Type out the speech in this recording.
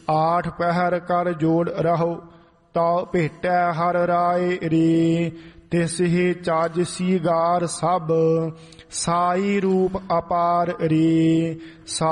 आठ पहर कर जोड़ रहो, तो भेटै हर राय रे। तिस ही चाज सीगार सब, साई रूप अपार रे।